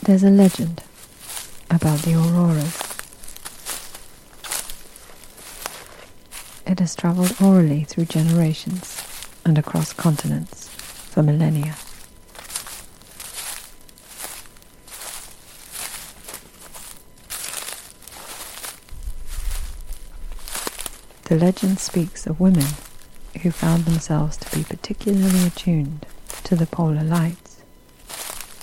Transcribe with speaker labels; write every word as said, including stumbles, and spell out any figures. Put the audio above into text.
Speaker 1: There's a legend about the auroras. It has traveled orally through generations and across continents for millennia. The legend speaks of women who found themselves to be particularly attuned to the polar lights.